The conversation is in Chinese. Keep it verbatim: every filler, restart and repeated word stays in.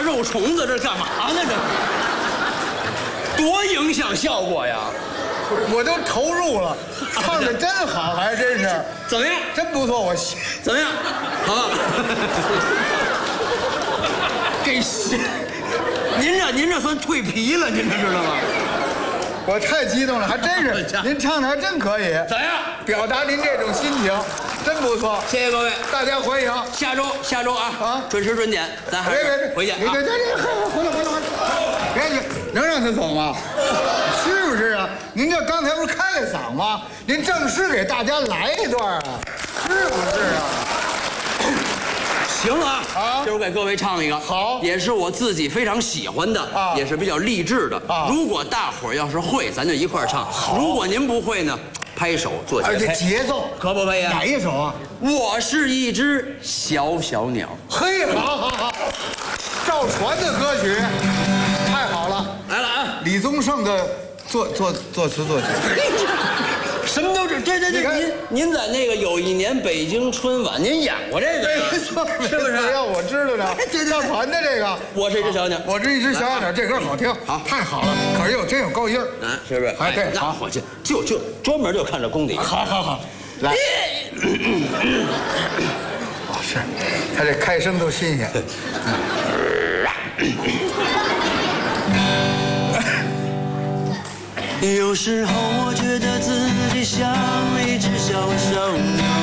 肉虫子，这干嘛呢？这多影响效果呀！ 我都投入了，唱的真好，还真是。 怎么样？ 真不错，我怎么样？好。给您这您这算蜕皮了，您这知道吗？ 我太激动了，还真是，您唱的还真可以。 怎样？ 表达您这种心情，真不错。 谢谢各位， 大家欢迎。 下周下周啊啊，准时准点，咱还是回去啊。 别别别，回来回来回来，别去，能让他走吗？是不是啊？您这刚才不是开了嗓吗？您正式给大家来一段啊，是不是啊？ 行啊， 啊， 今儿我给各位唱一个， 好， 也是我自己非常喜欢的，啊，也是比较励志的。啊，如果大伙儿要是会，咱就一块儿唱；如果您不会呢，拍手做节拍。 而且节奏可不可以啊？ 哪一首啊？ 我是一只小小鸟。 嘿，好好好，赵传的歌曲，太好了， 来了啊！ 李宗盛的作作作词作曲。 什么都是，对对对，您您在那个有一年北京春晚，您演过这个， 没错， 是不是？ 要我知道的， 对对， 赵传的这个， 我是一只小鸟， 我是一只小鸟，这歌好听， 好， 太好了，可是又真有高音儿， 啊，是不是？ 哎，对， 那我就就就专门就看这功底， 好好好，来，哦，是，他这开声都新鲜。 有时候我觉得自己像一只小小鸟，